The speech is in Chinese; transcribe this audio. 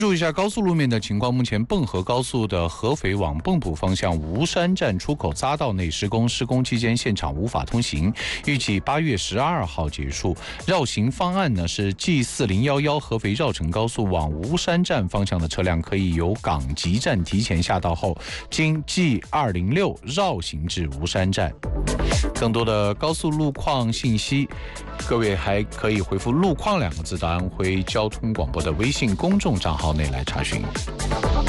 注意一下高速路面的情况，目前蚌河高速的合肥往蚌埠方向吴山站出口匝道内施工，施工期间现场无法通行，预计8月12号结束。绕行方案呢是 G4011 合肥绕城高速往吴山站方向的车辆可以由港集站提前下道后，经 G206 绕行至吴山站。更多的高速路况信息，各位还可以回复路况2个字到安徽交通广播的微信公众账号内来查询。